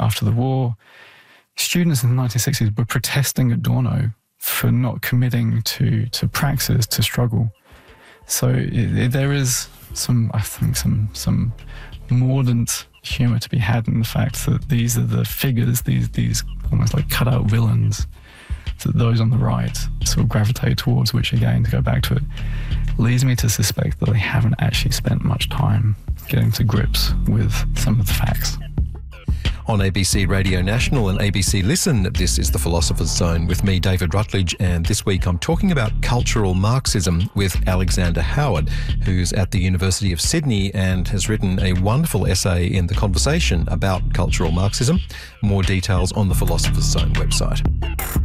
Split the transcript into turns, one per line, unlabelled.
after the war, students in the 1960s were protesting Adorno for not committing to praxis, to struggle. So there is some mordant humour to be had in the fact that these are the figures, these almost like cut-out villains, that those on the right sort of gravitate towards, which again, to go back to it, leads me to suspect that they haven't actually spent much time getting to grips with some of the facts.
On ABC Radio National and ABC Listen, this is The Philosopher's Zone with me, David Rutledge, and this week I'm talking about cultural Marxism with Alexander Howard, who's at the University of Sydney and has written a wonderful essay in The Conversation about cultural Marxism. More details on the Philosopher's Zone website.